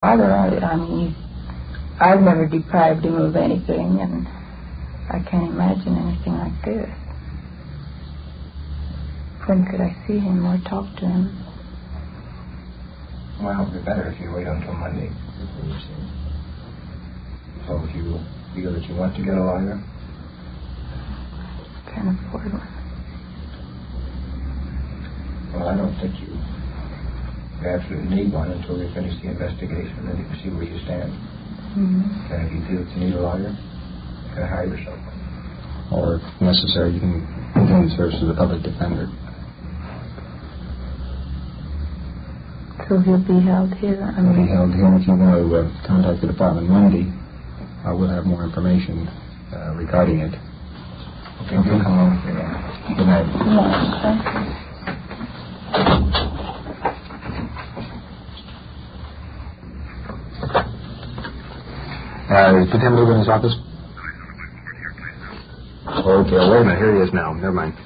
I mean, I've never deprived him of anything, and I can't imagine anything like this. When could I see him or talk to him? Well, it would be better if you wait until Monday. So if you feel that you want to get a lawyer? Can't afford one. Well, I don't think you absolutely need one until we finish the investigation, and then you can see where you stand. Mm-hmm. And if you feel that you need a lawyer, you can hire yourself one. Or, if necessary, you can continue the service of the public defender. So he'll be held here? He'll be held here. If you want to contact the department Monday, I will have more information regarding it. Okay, you'll come over here. Good night. No, thank you. Is Lieutenant Lugar in his office? Okay, wait a minute. Here he is now. Never mind.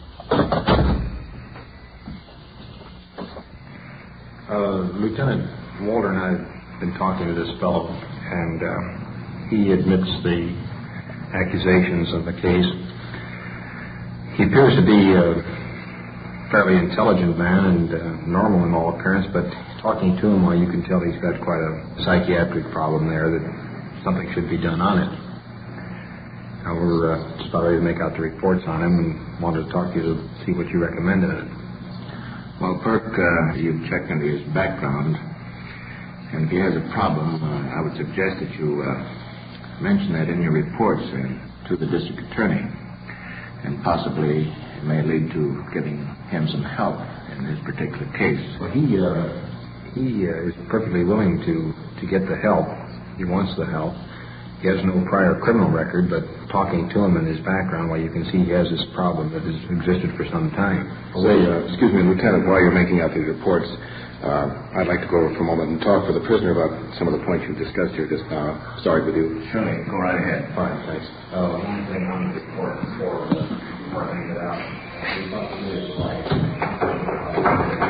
Lieutenant Walter and I have been talking to this fellow, and he admits the accusations of the case. He appears to be a fairly intelligent man and normal in all appearance, but talking to him, well, you can tell he's got quite a psychiatric problem there, that something should be done on it. Now, we're just about ready to make out the reports on him and wanted to talk to you to see what you recommended in it. Well, Perk, you've checked into his background, and if he has a problem, I would suggest that you mention that in your reports to the district attorney, and possibly it may lead to giving him some help in this particular case. Well, he is perfectly willing to get the help. He wants the help. He has no prior criminal record, but talking to him in his background, well, you can see he has this problem that has existed for some time. Excuse me, Lieutenant, while you're making out these reports, I'd like to go over for a moment and talk with the prisoner about some of the points you've discussed here just now. Sorry with you. Surely, go right ahead. Fine, thanks. One thing on the report before working it out. We thought this was like...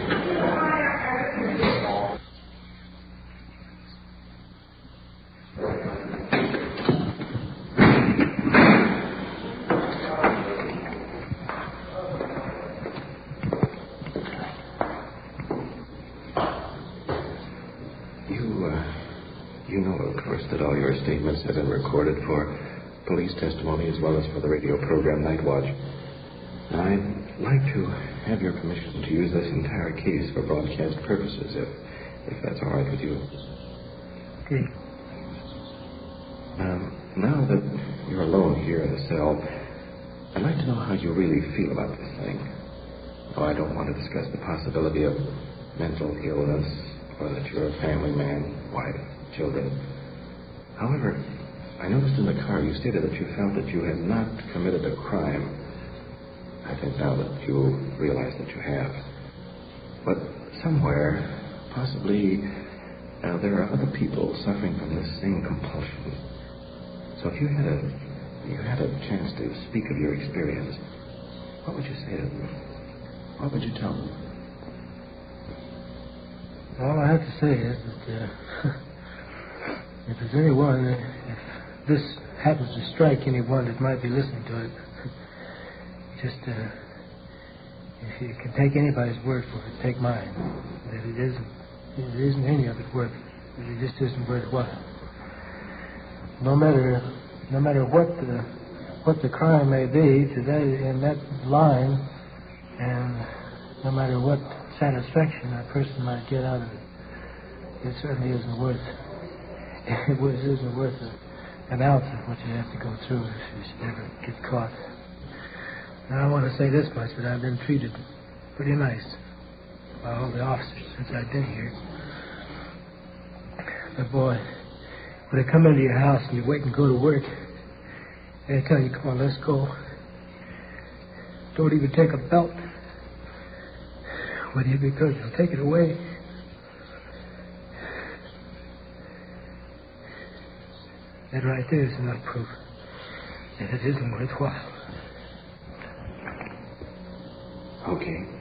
You know, of course, that all your statements have been recorded for police testimony as well as for the radio program Night Watch. And I'd like to have your permission to use this entire case for broadcast purposes, if that's all right with you. Okay. Now that you're alone here in the cell, I'd like to know how you really feel about this thing. Oh, I don't want to discuss the possibility of mental illness or that you're a family man, wife, children. However, I noticed in the car you stated that you felt that you had not committed a crime. I think now that you realize that you have. But somewhere, possibly, there are other people suffering from this same compulsion. So if you had a chance to speak of your experience, what would you say to them? What would you tell them? All I have to say is that if there's anyone, if this happens to strike anyone that might be listening to it, just if you can take anybody's word for it, take mine. That it isn't any of it worth. It just isn't worthwhile. No matter what the crime may be in that line, and no matter what satisfaction a person might get out of it, it certainly isn't worth. It isn't worth an ounce of what you have to go through if you should ever get caught. Now I want to say this much, that I've been treated pretty nice by all the officers since I've been here. But boy, when they come into your house and you wait and go to work, they tell you, come on, let's go. Don't even take a belt with you because you'll take it away. That right there is enough proof that it isn't worthwhile. Okay.